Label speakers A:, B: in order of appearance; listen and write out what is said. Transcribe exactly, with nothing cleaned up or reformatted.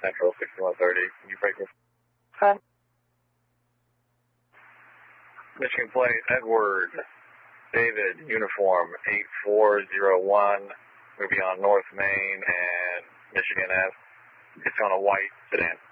A: Central sixty-one thirty. Can you break this?
B: Huh?
A: Michigan Plate, Edward, David, uniform eight four zero one. We'll be on North Main and Michigan Ave. It's on a white sedan.